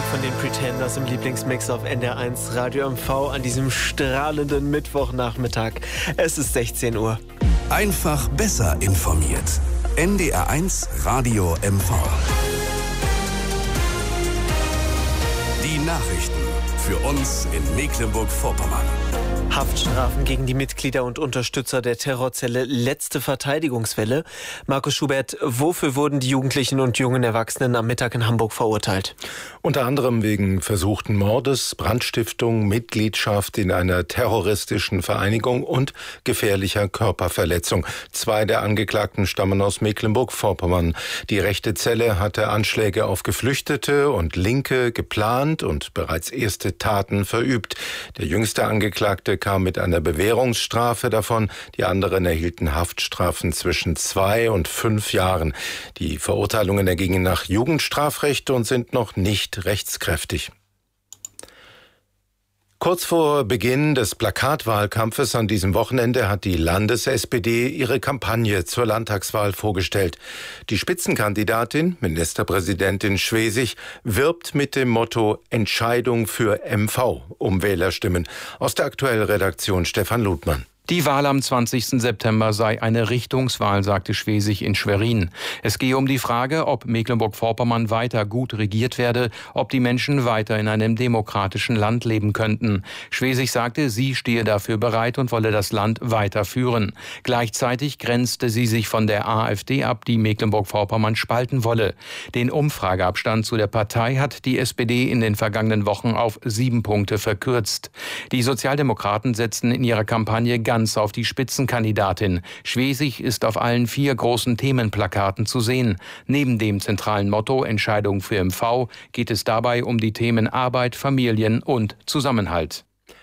von den Pretenders im Lieblingsmix auf NDR1 Radio MV an diesem strahlenden Mittwochnachmittag. Es ist 16 Uhr. Einfach besser informiert. NDR1 Radio MV. Die Nachrichten für uns in Mecklenburg-Vorpommern. Haftstrafen gegen die Mitglieder und Unterstützer der Terrorzelle Letzte Verteidigungswelle. Markus Schubert, wofür wurden die Jugendlichen und jungen Erwachsenen am Mittag in Hamburg verurteilt? Unter anderem wegen versuchten Mordes, Brandstiftung, Mitgliedschaft in einer terroristischen Vereinigung und gefährlicher Körperverletzung. 2 der Angeklagten stammen aus Mecklenburg-Vorpommern. Die rechte Zelle hatte Anschläge auf Geflüchtete und Linke geplant und bereits erste Taten verübt. Der jüngste Angeklagte kam mit einer Bewährungsstrafe davon. Die anderen erhielten Haftstrafen zwischen 2 und 5 Jahren. Die Verurteilungen ergingen nach Jugendstrafrecht und sind noch nicht rechtskräftig. Kurz vor Beginn des Plakatwahlkampfes an diesem Wochenende hat die Landes-SPD ihre Kampagne zur Landtagswahl vorgestellt. Die Spitzenkandidatin, Ministerpräsidentin Schwesig, wirbt mit dem Motto Entscheidung für MV um Wählerstimmen. Aus der Aktuellredaktion Stefan Ludmann. Die Wahl am 20. September sei eine Richtungswahl, sagte Schwesig in Schwerin. Es gehe um die Frage, ob Mecklenburg-Vorpommern weiter gut regiert werde, ob die Menschen weiter in einem demokratischen Land leben könnten. Schwesig sagte, sie stehe dafür bereit und wolle das Land weiter führen. Gleichzeitig grenzte sie sich von der AfD ab, die Mecklenburg-Vorpommern spalten wolle. Den Umfrageabstand zu der Partei hat die SPD in den vergangenen Wochen auf 7 Punkte verkürzt. Die Sozialdemokraten setzten in ihrer Kampagne ganz auf die Spitzenkandidatin. Schwesig ist auf allen 4 großen Themenplakaten zu sehen. Neben dem zentralen Motto Entscheidung für MV geht es dabei um die Themen Arbeit, Familien und Zusammenhalt.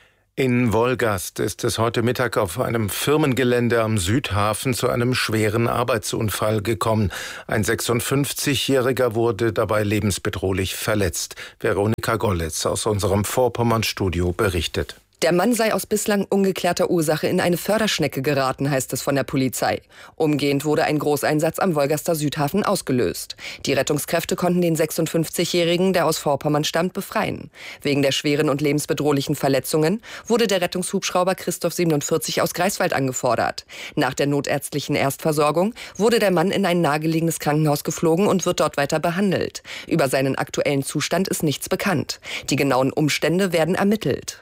In Wolgast ist es heute Mittag auf einem Firmengelände am Südhafen zu einem schweren Arbeitsunfall gekommen. Ein 56-Jähriger wurde dabei lebensbedrohlich verletzt. Veronika Gollitz aus unserem Vorpommern-Studio berichtet. Der Mann sei aus bislang ungeklärter Ursache in eine Förderschnecke geraten, heißt es von der Polizei. Umgehend wurde ein Großeinsatz am Wolgaster Südhafen ausgelöst. Die Rettungskräfte konnten den 56-Jährigen, der aus Vorpommern stammt, befreien. Wegen der schweren und lebensbedrohlichen Verletzungen wurde der Rettungshubschrauber Christoph 47 aus Greifswald angefordert. Nach der notärztlichen Erstversorgung wurde der Mann in ein nahegelegenes Krankenhaus geflogen und wird dort weiter behandelt. Über seinen aktuellen Zustand ist nichts bekannt. Die genauen Umstände werden ermittelt.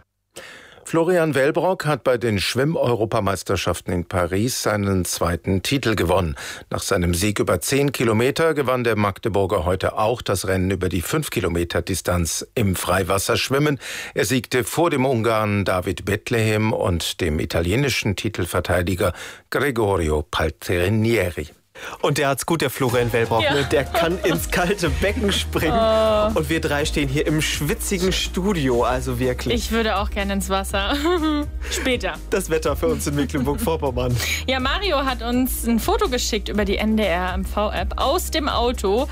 Florian Wellbrock hat bei den Schwimm-Europameisterschaften in Paris seinen 2. Titel gewonnen. Nach seinem Sieg über 10 Kilometer gewann der Magdeburger heute auch das Rennen über die 5 Kilometer Distanz im Freiwasserschwimmen. Er siegte vor dem Ungarn David Bethlehem und dem italienischen Titelverteidiger Gregorio Paltrinieri. Und der hat's gut, der Florian Wellbrock. Ja. Ne? Der kann ins kalte Becken springen. Oh. Und wir 3 stehen hier im schwitzigen Studio, also wirklich. Ich würde auch gerne ins Wasser. Später. Das Wetter für uns in Mecklenburg-Vorpommern. Ja, Mario hat uns ein Foto geschickt über die NDR MV-App aus dem Auto.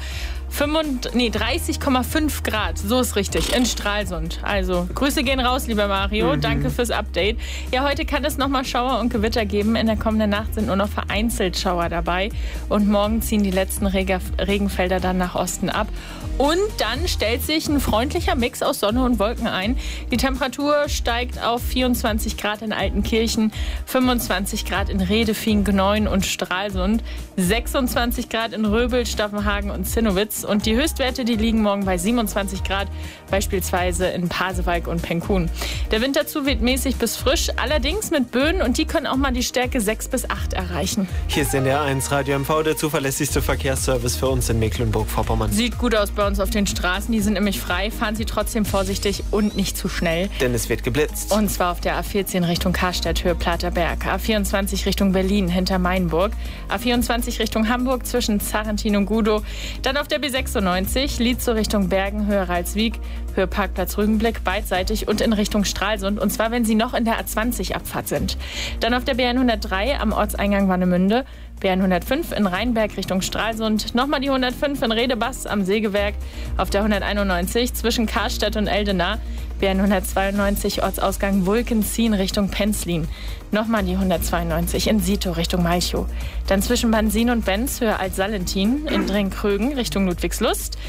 30,5 Grad, so ist richtig, in Stralsund. Also, Grüße gehen raus, lieber Mario. Danke fürs Update. Ja, heute kann es nochmal Schauer und Gewitter geben. In der kommenden Nacht sind nur noch vereinzelt Schauer dabei. Und morgen ziehen die letzten Regenfelder dann nach Osten ab. Und dann stellt sich ein freundlicher Mix aus Sonne und Wolken ein. Die Temperatur steigt auf 24 Grad in Altenkirchen, 25 Grad in Redefing, Gneuen und Stralsund, 26 Grad in Röbel, Staffenhagen und Zinnowitz. Und die Höchstwerte, die liegen morgen bei 27 Grad, beispielsweise in Pasewalk und Penkun. Der Wind dazu weht mäßig bis frisch, allerdings mit Böen und die können auch mal die Stärke 6 bis 8 erreichen. Hier ist NDR1 Radio MV, der zuverlässigste Verkehrsservice für uns in Mecklenburg-Vorpommern. Sieht gut aus bei uns auf den Straßen, die sind nämlich frei. Fahren Sie trotzdem vorsichtig und nicht zu schnell. Denn es wird geblitzt. Und zwar auf der A14 Richtung Karstadt, Höhe Platerberg. A24 Richtung Berlin, hinter Mainburg. A24 Richtung Hamburg, zwischen Zarrentin und Gudow. Dann auf der B96, Lietzow Richtung Bergen, Höhe Ralswiek, Höhe Parkplatz Rügenblick, beidseitig und in Richtung Stralsund. Und zwar, wenn Sie noch in der A20-Abfahrt sind. Dann auf der BN103 am Ortseingang Warnemünde. BN105 in Rheinberg Richtung Stralsund, nochmal die 105 in Redebass am Sägewerk, auf der 191 zwischen Karstedt und Eldena, BN192 Ortsausgang Wulkenzien Richtung Penzlin, nochmal die 192 in Sito Richtung Malchow, dann zwischen Bansin und Benz Höhe Altsalentin in Drenkrögen Richtung Ludwigslust,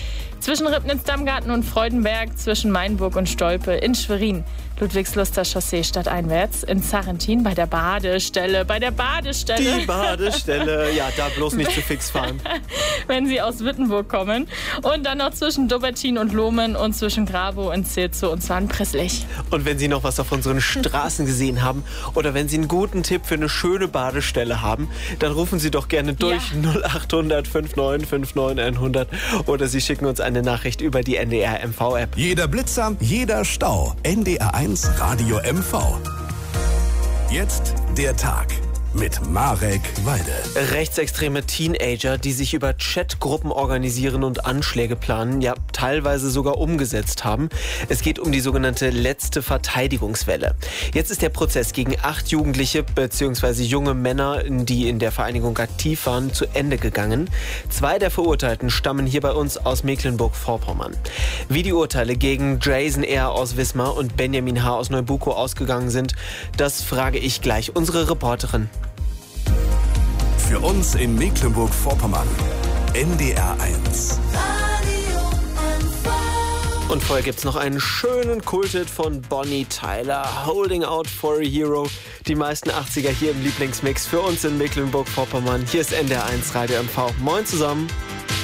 zwischen Ribnitz-Dammgarten und Freudenberg, zwischen Mainburg und Stolpe, in Schwerin, Ludwigsluster Chaussee stadteinwärts, in Zarrentin bei der Badestelle. Die Badestelle, ja, da bloß nicht zu fix fahren. Wenn Sie aus Wittenburg kommen. Und dann noch zwischen Dobbertin und Lohmen und zwischen Grabow und Zilzow, und zwar in Presslich. Und wenn Sie noch was auf unseren Straßen gesehen haben oder wenn Sie einen guten Tipp für eine schöne Badestelle haben, dann rufen Sie doch gerne durch 0800 5959 100 oder Sie schicken uns eine Nachricht über die NDR MV-App. Jeder Blitzer, jeder Stau. NDR1 Radio MV. Jetzt der Tag mit Marek Walde. Rechtsextreme Teenager, die sich über Chatgruppen organisieren und Anschläge planen, ja teilweise sogar umgesetzt haben. Es geht um die sogenannte letzte Verteidigungswelle. Jetzt ist der Prozess gegen 8 Jugendliche bzw. junge Männer, die in der Vereinigung aktiv waren, zu Ende gegangen. 2 der Verurteilten stammen hier bei uns aus Mecklenburg-Vorpommern. Wie die Urteile gegen Jason R. aus Wismar und Benjamin H. aus Neubukow ausgegangen sind, das frage ich gleich unsere Reporterin. Für uns in Mecklenburg-Vorpommern. NDR1. Und vorher gibt's noch einen schönen Kulthit von Bonnie Tyler, Holding Out for a Hero. Die meisten 80er hier im Lieblingsmix für uns in Mecklenburg-Vorpommern. Hier ist NDR1 Radio MV. Moin zusammen.